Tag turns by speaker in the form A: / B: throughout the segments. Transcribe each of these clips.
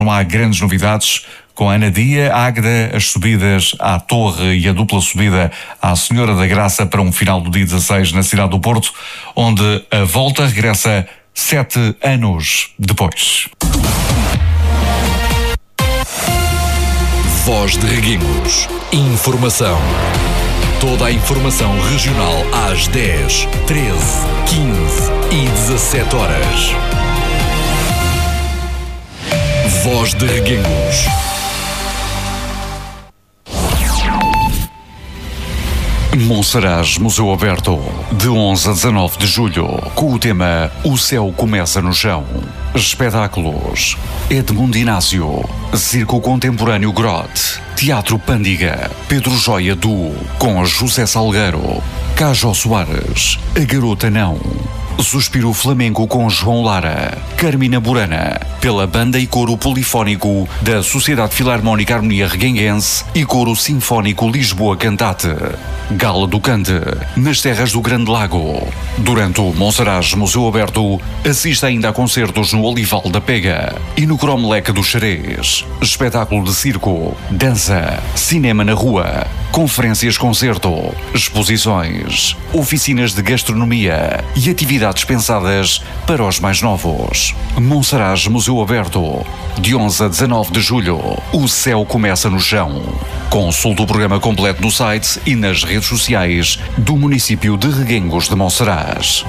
A: não há grandes novidades. Com a Anadia, Águeda, as subidas à Torre e a dupla subida à Senhora da Graça para um final do dia 16 na cidade do Porto, onde a volta regressa 7 anos depois.
B: Voz de Reguengos. Informação. Toda a informação regional às 10, 13, 15 e 17 horas. Voz de Reguengos.
A: Monsaraz Museu Aberto, de 11 a 19 de julho, com o tema O Céu Começa no Chão. Espetáculos: Edmundo Inácio, Circo Contemporâneo Grotte, Teatro Pândiga, Pedro Joia Duo, com José Salgueiro, Cajó Soares, A Garota Não, Suspiro Flamenco com João Lara, Carmina Burana, pela Banda e Coro Polifónico da Sociedade Filarmónica Harmonia Reguenguense e Coro Sinfónico Lisboa Cantate. Gala do Cante, nas terras do Grande Lago. Durante o Monsaraz Museu Aberto, assiste ainda a concertos no Olival da Pega e no Cromlech do Xerez. Espetáculo de circo, dança, cinema na rua, conferências-concerto, exposições, oficinas de gastronomia e atividades pensadas para os mais novos. Monsaraz Museu Aberto, de 11 a 19 de julho. O Céu Começa no Chão. Consulte o programa completo no site e nas redes sociais do município de Reguengos de Monsaraz.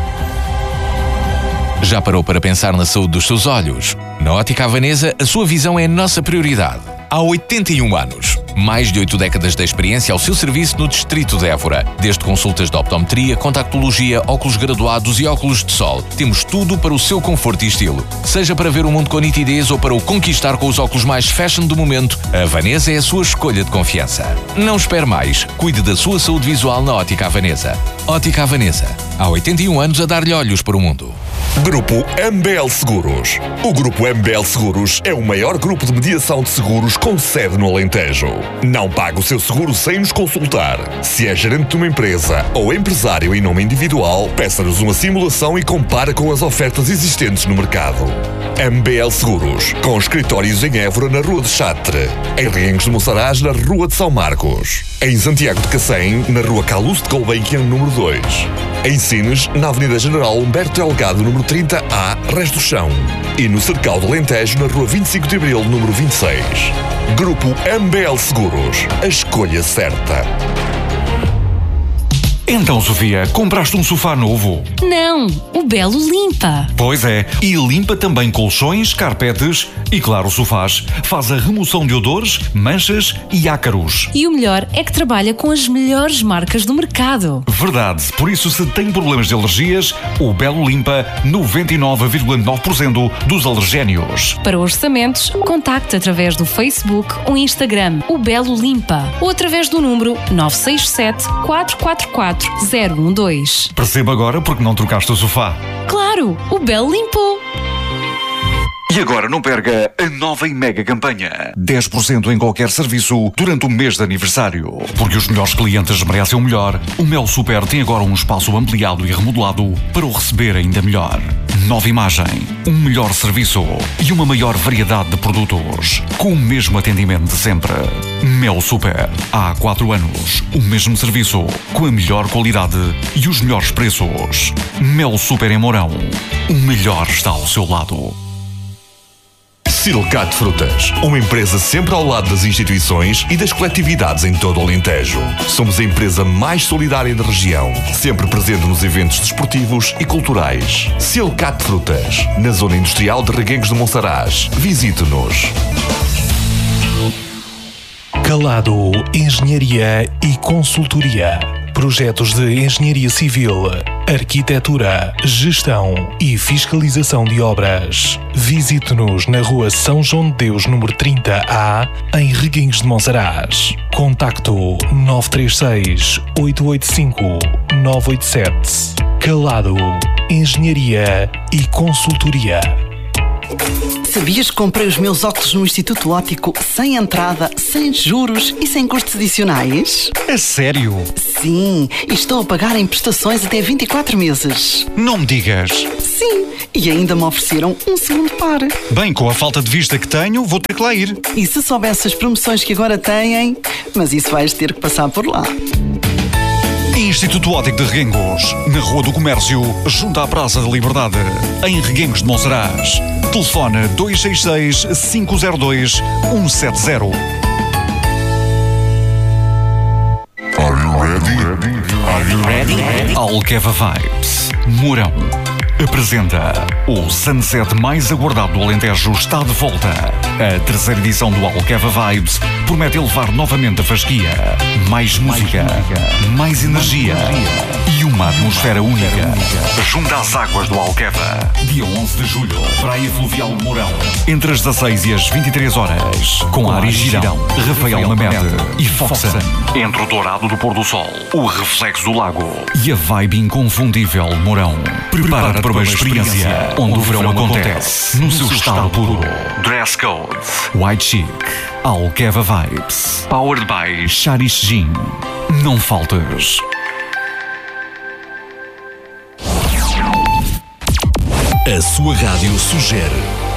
C: Já parou para pensar na saúde dos seus olhos? Na Ótica Havanesa, a sua visão é a nossa prioridade. Há 81 anos. Mais de 8 décadas de experiência ao seu serviço no distrito de Évora. Desde consultas de optometria, contactologia, óculos graduados e óculos de sol. Temos tudo para o seu conforto e estilo. Seja para ver o mundo com nitidez ou para o conquistar com os óculos mais fashion do momento, a Havanesa é a sua escolha de confiança. Não espere mais. Cuide da sua saúde visual na Ótica Havanesa. Ótica Havanesa. Há 81 anos a dar-lhe olhos para o mundo.
D: Grupo MBL Seguros. O Grupo MBL Seguros é o maior grupo de mediação de seguros com sede no Alentejo. Não pague o seu seguro sem nos consultar. Se é gerente de uma empresa ou empresário em nome individual, peça-nos uma simulação e compara com as ofertas existentes no mercado. MBL Seguros, com escritórios em Évora, na Rua de Chatre, em Reguengos de Monsaraz, na Rua de São Marcos, em Santiago de Cacém, na Rua Calouste de Gulbenkian, número 2, em Sines, na Avenida General Humberto Delgado, número 30A, Resto do Chão, e no Cercal do Alentejo, na Rua 25 de Abril, número 26. Grupo MBL Seguros, a escolha certa.
A: Então, Sofia, compraste um sofá novo?
E: Não, o Belo limpa.
A: Pois é, e limpa também colchões, carpetes e, claro, sofás. Faz a remoção de odores, manchas e ácaros.
E: E o melhor é que trabalha com as melhores marcas do mercado.
A: Verdade, por isso se tem problemas de alergias, o Belo limpa 99,9% dos alergénios.
E: Para orçamentos, contacte através do Facebook ou Instagram, o Belo Limpa, ou através do número 967 444 012.
A: Perceba agora porque não trocaste o sofá.
E: Claro, o Belo limpou.
A: E agora não perca a nova e mega campanha. 10% em qualquer serviço durante o mês de aniversário. Porque os melhores clientes merecem o melhor, o Mel Super tem agora um espaço ampliado e remodelado para o receber ainda melhor. Nova imagem, um melhor serviço e uma maior variedade de produtos. Com o mesmo atendimento de sempre. Mel Super. Há 4 anos, o mesmo serviço, com a melhor qualidade e os melhores preços. Mel Super em Mourão. O melhor está ao seu lado.
D: Silcat Frutas, uma empresa sempre ao lado das instituições e das coletividades em todo o Alentejo. Somos a empresa mais solidária da região, sempre presente nos eventos desportivos e culturais. Silcat Frutas, na zona industrial de Reguengos de Monsaraz. Visite-nos.
F: Calado Engenharia e Consultoria. Projetos de engenharia civil, arquitetura, gestão e fiscalização de obras. Visite-nos na Rua São João de Deus, número 30A, em Reguengos de Monsaraz. Contacto 936 885 987. Calado Engenharia e Consultoria.
G: Sabias que comprei os meus óculos no Instituto Óptico sem entrada, sem juros e sem custos adicionais?
A: A sério?
G: Sim, e estou a pagar em prestações até 24 meses.
A: Não me digas.
G: Sim, e ainda me ofereceram um segundo par.
A: Bem, com a falta de vista que tenho, vou ter que lá ir.
G: E se soubesse as promoções que agora têm, mas isso vais ter que passar por lá.
A: Instituto Óptico de Reguengos, na Rua do Comércio, junto à Praça da Liberdade, em Reguengos de Monsaraz. Telefone 266-502-170.
D: Are you ready?
A: Alqueva Vibes, Mourão, apresenta o Sunset mais aguardado do Alentejo está de volta. A terceira edição do Alqueva Vibes promete elevar novamente a fasquia. Mais música, mais energia e uma atmosfera única. Junto às águas do Alqueva. Dia 11 de julho, Praia Fluvial de Mourão. Entre as 16 e as 23 horas. Com Ari Girão, Rafael Mamede e Foxen. Entre o dourado do pôr do sol, o reflexo do lago e a vibe inconfundível de Mourão. Prepara-te para uma experiência onde o verão acontece no seu estado puro. Dress Code, White Chic, Alqueva Vibes, Powered by Charish Gin. Não faltes.
B: A sua rádio sugere.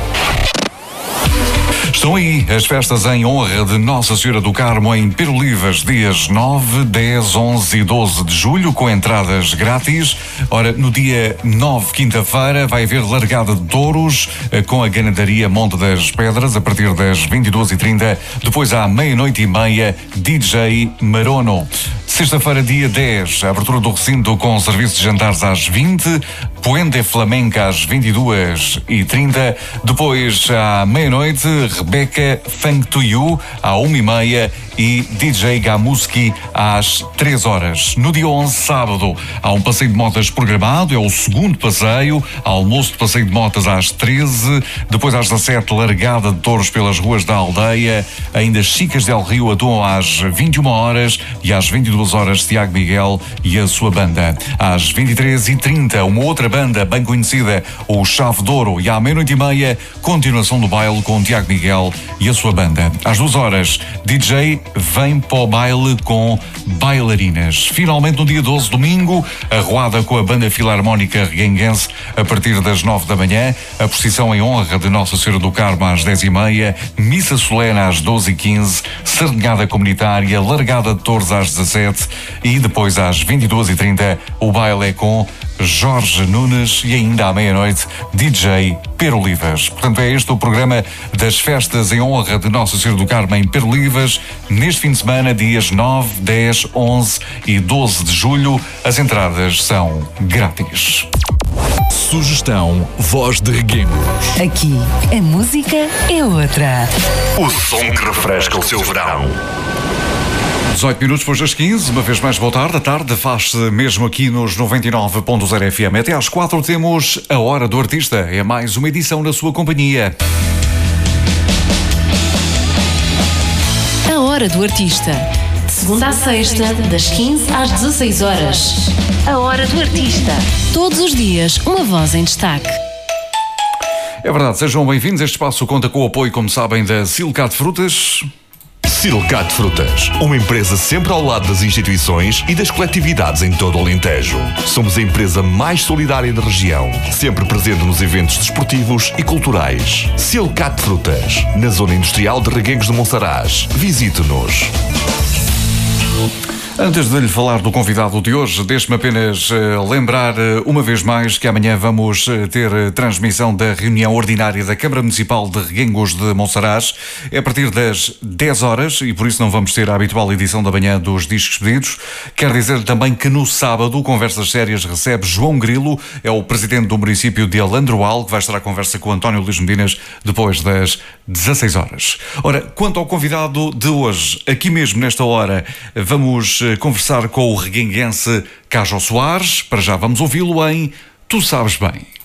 A: Estão aí as festas em honra de Nossa Senhora do Carmo em Perolivas, dias 9, 10, 11 e 12 de julho, com entradas grátis. Ora, no dia 9, quinta-feira, vai haver largada de touros com a ganadaria Monte das Pedras, a partir das 22h30. Depois, à meia-noite e meia, DJ Marono. Sexta-feira, dia 10, a abertura do recinto com serviço de jantares às 20, Puente Flamenca às 22h30. Depois, à meia-noite, Rebeca Funk to You à 1h30 e DJ Gamuski às 3h. No dia 11, sábado, há um passeio de motas programado, é o segundo passeio, almoço de passeio de motas às 13h, depois às 17h, largada de touros pelas ruas da aldeia, ainda Chicas del Rio atuam às 21h e às 22h Tiago Miguel e a sua banda. Às 23h30, uma outra banda bem conhecida, o Chave de Ouro, e à meia-noite e meia, continuação do baile com Tiago Miguel e a sua banda. Às 2h, DJ vem para o baile com bailarinas. Finalmente, no dia 12, domingo, a roada com a Banda Filarmónica Reguenguense a partir das 9 da manhã, a procissão em honra de Nossa Senhora do Carmo às 10h30, missa solene às 12h15, sardinhada comunitária, largada de touros às 17h e depois às 22h30 o baile é com Jorge Nunes e ainda à meia-noite DJ Perolivas. Portanto, é este o programa das festas em honra de Nossa Senhora do Carmo em Perolivas, neste fim de semana, dias 9, 10, 11 e 12 de julho. As entradas são grátis.
B: Sugestão Voz de Reguengos.
H: Aqui, a música é outra.
D: O som que refresca o seu verão.
A: 18 minutos depois das 15, uma vez mais boa tarde. A tarde faz-se mesmo aqui nos 99.0 FM. Até às 4 temos a Hora do Artista. É mais uma edição na sua companhia.
E: A Hora do Artista. De segunda à sexta, das 15 às 16 horas. A Hora do Artista. Todos os dias, uma voz em destaque.
A: É verdade, sejam bem-vindos. Este espaço conta com o apoio, como sabem, da Silcat Frutas.
D: Silcat Frutas, uma empresa sempre ao lado das instituições e das coletividades em todo o Alentejo. Somos a empresa mais solidária da região, sempre presente nos eventos desportivos e culturais. Silcat Frutas, na zona industrial de Reguengos de Monsaraz. Visite-nos.
A: Antes de lhe falar do convidado de hoje, deixe-me apenas lembrar uma vez mais que amanhã vamos ter transmissão da reunião ordinária da Câmara Municipal de Reguengos de Monsaraz. É a partir das 10 horas e por isso não vamos ter a habitual edição da manhã dos Discos Pedidos. Quero dizer também que no sábado, Conversas Sérias recebe João Grilo, é o presidente do município de Alandroal, que vai estar à conversa com António Luís Medinas depois das 16 horas. Ora, quanto ao convidado de hoje, aqui mesmo nesta hora, vamos conversar com o reguenguense Cajo Soares. Para já vamos ouvi-lo em Tu Sabes Bem.